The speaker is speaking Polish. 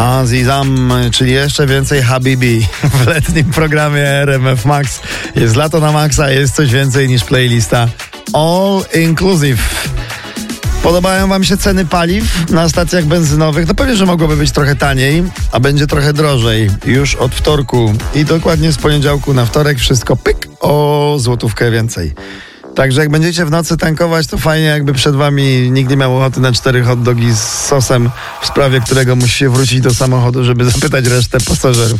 Azizam, czyli jeszcze więcej Habibi w letnim programie RMF Max. Jest lato na maksa, jest coś więcej niż playlista All Inclusive. Podobają wam się ceny paliw na stacjach benzynowych? No pewnie, że mogłoby być trochę taniej, a będzie trochę drożej już od wtorku i dokładnie z poniedziałku na wtorek wszystko pyk o złotówkę więcej. Także jak będziecie w nocy tankować, to fajnie, jakby przed wami nikt nie miał ochoty na 4 hot dogi z sosem, w sprawie którego musi się wrócić do samochodu, żeby zapytać resztę pasażerów.